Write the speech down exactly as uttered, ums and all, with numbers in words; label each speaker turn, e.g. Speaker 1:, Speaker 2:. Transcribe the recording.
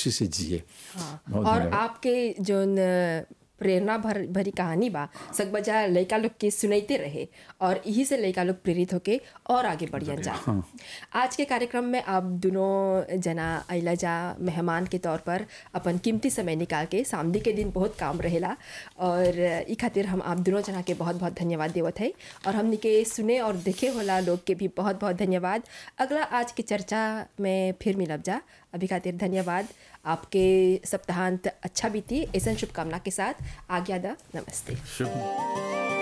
Speaker 1: खुशी से जिए।
Speaker 2: हाँ,
Speaker 1: बहुत
Speaker 2: और
Speaker 1: धन्यवाद।
Speaker 2: आपके जो न प्रेरणा भर भरी कहानी बा सब बजा लड़का लोग के सुनते रहे और यही से लड़का लोग प्रेरित होके और आगे बढ़ियन जा।
Speaker 1: हाँ।
Speaker 2: आज के कार्यक्रम में आप दोनों जना अइला जा मेहमान के तौर पर अपन कीमती समय निकाल के, सामदी के दिन बहुत काम रहेला और ई खातिर हम आप दोनों जना के बहुत बहुत धन्यवाद देवत है और हमनी के सुने और देखे होला लोग के भी बहुत बहुत धन्यवाद। अगला आज की चर्चा में फिर मिलब जा। अभी खातिर धन्यवाद। आपके सप्ताहांत अच्छा बीती, ऐसा शुभकामना के साथ आज्ञा दा। नमस्ते।
Speaker 1: शुभ